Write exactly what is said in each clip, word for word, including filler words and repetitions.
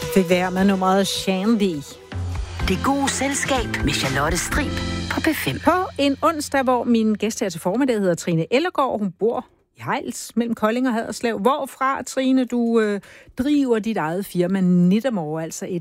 Fik være med nummeret Shandy. Det gode selskab med Charlotte Strib på P fem. På en onsdag, hvor min gæst her til formiddag hedder Trine Ellegaard. Hun bor i Hejls mellem Kolding og Haderslev. Hvorfra, Trine, du øh, driver dit eget firma Nittamore, altså et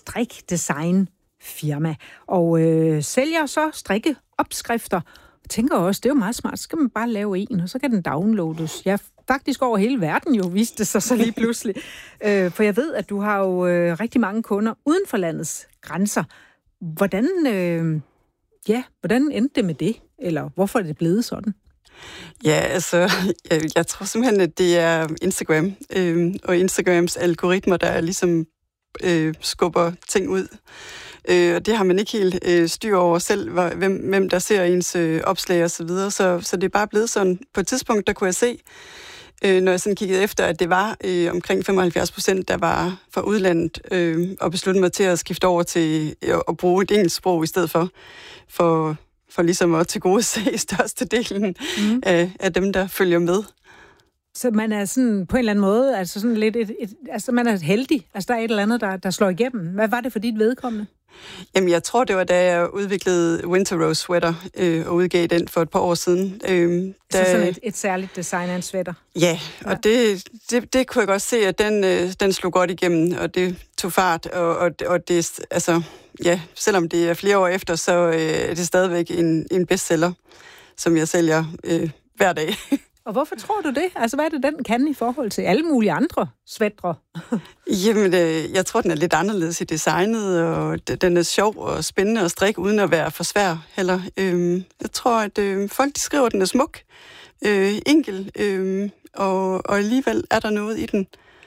strikdesign-firma. Og øh, sælger så strikkeopskrifter. Jeg tænker også, det er jo meget smart. Så skal man bare lave en, og så kan den downloades. Ja, faktisk over hele verden jo, viste det sig så lige pludselig. øh, for jeg ved, at du har jo øh, rigtig mange kunder uden for landets grænser. Hvordan, øh, ja, hvordan endte det med det? Eller hvorfor er det blevet sådan? Ja, altså, jeg, jeg tror simpelthen, at det er Instagram øh, og Instagrams algoritmer, der ligesom øh, skubber ting ud. Øh, og det har man ikke helt øh, styr over selv, hvor, hvem, hvem der ser ens øh, opslag og så videre. Så, så det er bare blevet sådan. På et tidspunkt, der kunne jeg se, øh, når jeg sådan kiggede efter, at det var øh, omkring femoghalvfjerds procent, der var fra udlandet, øh, og besluttede mig til at skifte over til øh, at bruge et engelsk sprog i stedet for, for, for ligesom at tilgodese størstedelen mm. af, af dem, der følger med. Så man er sådan på en eller anden måde, altså sådan lidt et, et, altså man er heldig. Altså der er et eller andet, der, der slår igennem. Hvad var det for dit vedkommende? Jamen, jeg tror, det var, da jeg udviklede Winter Rose Sweater øh, og udgav den for et par år siden. Øh, da, så sådan et, et særligt design af en sweater? Ja, og ja. Det, det, det kunne jeg godt se, at den, øh, den slog godt igennem, og det tog fart. Og, og, og det, altså, ja, selvom det er flere år efter, så øh, er det stadigvæk en, en bestseller, som jeg sælger øh, hver dag. Og hvorfor tror du det? Altså, hvad er det, den kan i forhold til alle mulige andre sweatre? Jamen, øh, jeg tror, den er lidt anderledes i designet, og den er sjov og spændende at strikke, uden at være for svær heller. Øh, jeg tror, at øh, folk de skriver, at den er smuk, øh, enkel, øh, og, og alligevel er der noget i den.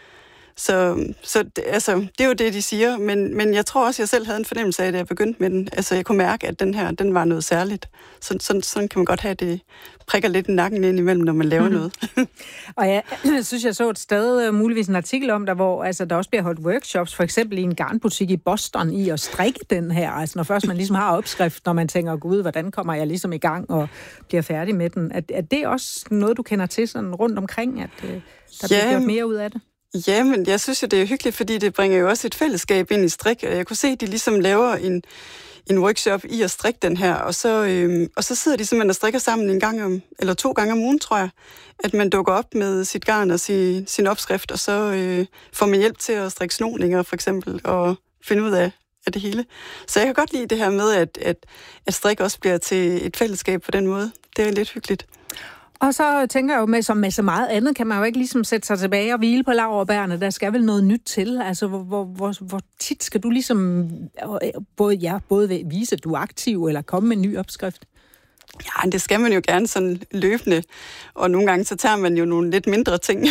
Så, så det, altså, det er jo det, de siger, men, men jeg tror også, at jeg selv havde en fornemmelse af, da jeg begyndte med den. Altså, jeg kunne mærke, at den her, den var noget særligt. Så, sådan, sådan kan man godt have det, prikker lidt i nakken ind imellem, når man laver mm. noget. Og jeg synes, jeg så et sted, muligvis en artikel om der, hvor altså, der også bliver holdt workshops, for eksempel i en garnbutik i Boston, i at strikke den her. Altså, når først man ligesom har opskrift, når man tænker, gud, hvordan kommer jeg ligesom i gang og bliver færdig med den? Er, er det også noget, du kender til sådan rundt omkring, at øh, der ja. bliver gjort mere ud af det? Ja, men jeg synes jo, det er hyggeligt, fordi det bringer jo også et fællesskab ind i strik. Jeg kunne se, at de ligesom laver en, en workshop i at strikke den her, og så, øhm, og så sidder de simpelthen og strikker sammen en gang om, eller to gange om ugen, tror jeg, at man dukker op med sit garn og sin, sin opskrift, og så øh, får man hjælp til at strikke snoninger, for eksempel, og finde ud af, af det hele. Så jeg kan godt lide det her med, at, at, at strik også bliver til et fællesskab på den måde. Det er lidt hyggeligt. Og så tænker jeg jo, med, som med så meget andet, kan man jo ikke ligesom sætte sig tilbage og hvile på laurbærrene. Der skal vel noget nyt til. Altså, hvor, hvor, hvor, hvor tit skal du ligesom både, ja, både vise, at du er aktiv, eller komme med en ny opskrift? Ja, det skal man jo gerne sådan løbende. Og nogle gange, så tager man jo nogle lidt mindre ting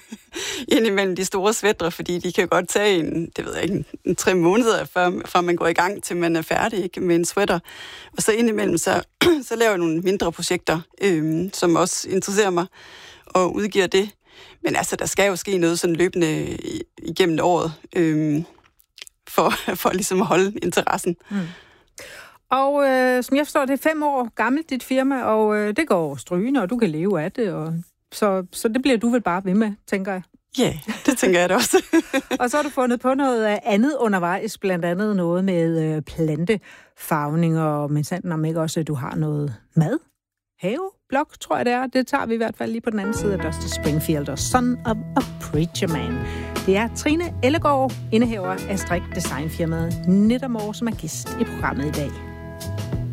ind imellem de store sweatre, fordi de kan godt tage en, det ved jeg ikke, en, en tre måneder, før, fra man går i gang, til man er færdig ikke, med en sweater. Og så indimellem, så, så laver jeg nogle mindre projekter, øhm, som også interesserer mig, og udgiver det. Men altså, der skal jo ske noget sådan løbende igennem året, øhm, for, for ligesom at holde interessen. Mm. Og øh, som jeg forstår, det er fem år gammelt, dit firma, og øh, det går strygende, og du kan leve af det, og så, så det bliver du vel bare ved med, tænker jeg. Ja, yeah, det tænker jeg da også. Og så har du fundet på noget andet undervejs, blandt andet noget med øh, plantefarvning, og men sandt om ikke også, at du har noget mad, have, blog, tror jeg det er. Det tager vi i hvert fald lige på den anden side af Dusty Springfield og Son of a Preacher Man. Det er Trine Ellegaard, indehaver af strik designfirmaet Nittamore, som er gæst i programmet i dag.